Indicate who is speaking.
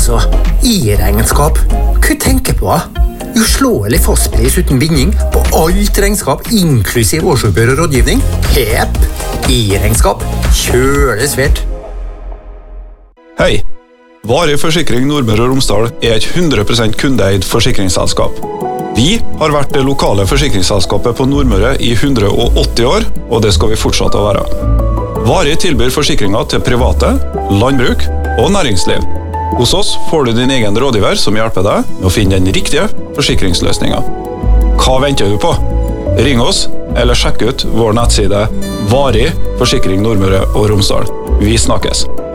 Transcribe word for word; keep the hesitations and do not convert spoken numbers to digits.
Speaker 1: Altså, i-regnskap. Hva tenker på? Uslåelig fastpris uten binding på alt regnskap, inklusiv årsoppgjør og rådgivning. Hepp! I-regnskap. Kjøles svært.
Speaker 2: Hei! Varig Forsikring Nordmøre og Romsdal er et hundre prosent kundeeid forsikringsselskap. Vi har vært det lokale forsikringsselskapet på Nordmøre i hundre og åtti år, og det skal vi fortsette å være. Varig tilbyr forsikringer til private, landbruk og næringsliv. Hos oss får du din egen rådgiver som hjelper deg med å finne den riktige forsikringsløsningen. Hva venter du på? Ring oss eller sjekk ut vår nettside Varig Forsikring Nordmøre og Romsdal. Vi snakkes!